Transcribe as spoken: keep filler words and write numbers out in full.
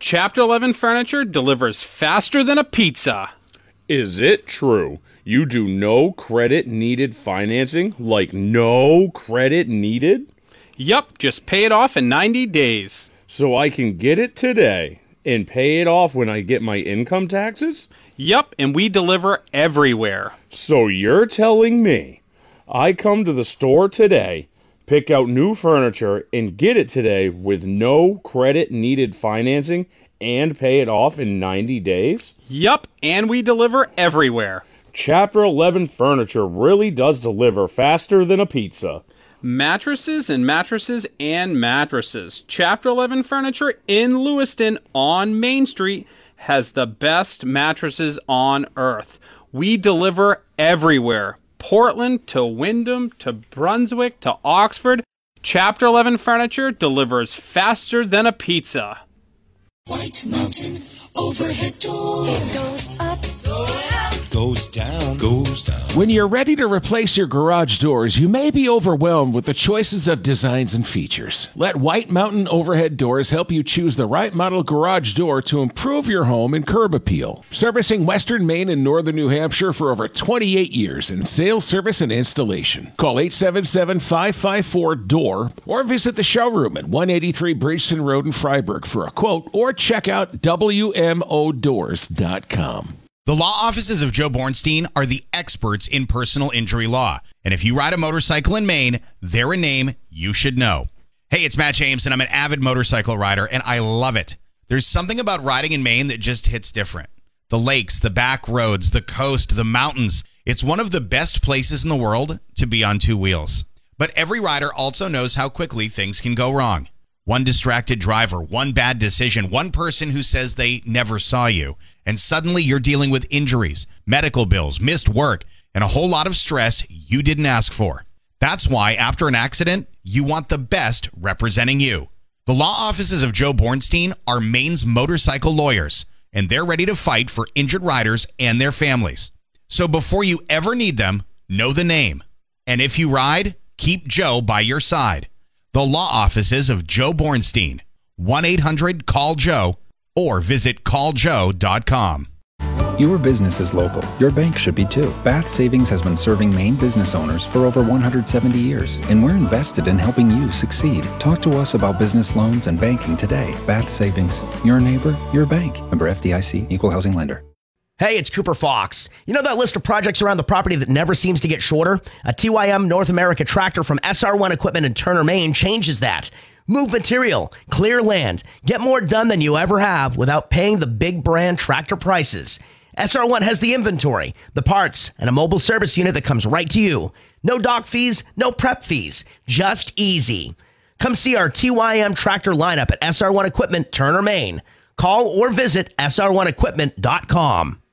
Chapter eleven Furniture delivers faster than a pizza. Is it true? You do no credit needed financing? Like no credit needed? Yup, just pay it off in ninety days. So I can get it today and pay it off when I get my income taxes? Yup, and we deliver everywhere. So you're telling me I come to the store today, pick out new furniture, and get it today with no credit needed financing and pay it off in ninety days? Yup, and we deliver everywhere. Chapter eleven Furniture really does deliver faster than a pizza. Mattresses and mattresses and mattresses. Chapter eleven Furniture in Lewiston on Main Street has the best mattresses on earth. We deliver everywhere. Portland to Wyndham to Brunswick to Oxford. Chapter eleven Furniture delivers faster than a pizza. White Mountain overhead door. It goes up, going up. Goes down, goes down. When you're ready to replace your garage doors, you may be overwhelmed with the choices of designs and features. Let White Mountain Overhead Doors help you choose the right model garage door to improve your home and curb appeal. Servicing Western Maine and Northern New Hampshire for over twenty-eight years in sales, service, and installation. Call eight seven seven, five five four, D O O R or visit the showroom at one eighty-three Bridgeton Road in Freiburg for a quote or check out W M O doors dot com. The law offices of Joe Bornstein are the experts in personal injury law. And if you ride a motorcycle in Maine, they're a name you should know. Hey, it's Matt James, and I'm an avid motorcycle rider, and I love it. There's something about riding in Maine that just hits different. The lakes, the back roads, the coast, the mountains. It's one of the best places in the world to be on two wheels. But every rider also knows how quickly things can go wrong. One distracted driver, one bad decision, one person who says they never saw you, and suddenly you're dealing with injuries, medical bills, missed work, and a whole lot of stress you didn't ask for. That's why after an accident, you want the best representing you. The law offices of Joe Bornstein are Maine's motorcycle lawyers, and they're ready to fight for injured riders and their families. So before you ever need them, know the name. And if you ride, keep Joe by your side. The law offices of Joe Bornstein, one eight hundred call Joe, or visit call joe dot com. Your business is local. Your bank should be too. Bath Savings has been serving Maine business owners for over one hundred seventy years, and we're invested in helping you succeed. Talk to us about business loans and banking today. Bath Savings, your neighbor, your bank. Member F D I C, Equal Housing Lender. Hey, it's Cooper Fox. You know that list of projects around the property that never seems to get shorter? A T Y M North America tractor from S R one Equipment in Turner, Maine changes that. Move material, clear land, get more done than you ever have without paying the big brand tractor prices. S R one has the inventory, the parts, and a mobile service unit that comes right to you. No dock fees, no prep fees, just easy. Come see our T Y M tractor lineup at S R one Equipment, Turner, Maine. Call or visit S R one equipment dot com.